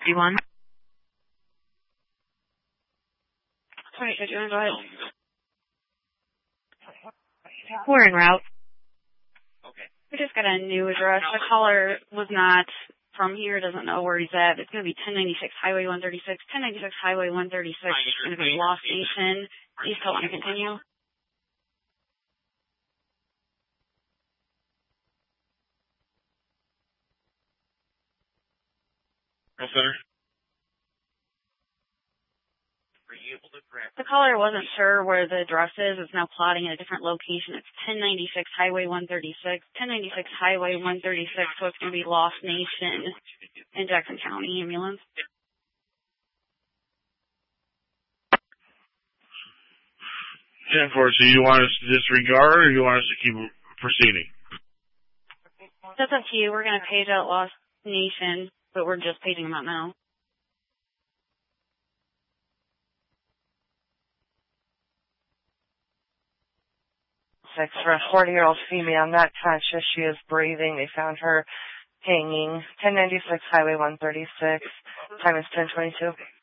51. Sorry, could you go ahead? We're en route. Okay. We just got a new address. The caller was not from here, doesn't know where he's at. It's going to be 1096 Highway 136. 1096 Highway 136 is going to be Lost Nation. You still want to continue? Call center. Are you able to correct? The caller wasn't sure where the address is. It's now plotting at a different location. It's 1096 Highway 136. 1096 Highway 136, so it's going to be Lost Nation in Jackson County ambulance. Yeah, so you want us to disregard or you want us to keep proceeding? That's up to you. We're going to page out Lost Nation, but we're just paging them out now. 6 for a 40-year-old female, not conscious. She is breathing. They found her hanging. 1096 Highway 136. Time is 10:22.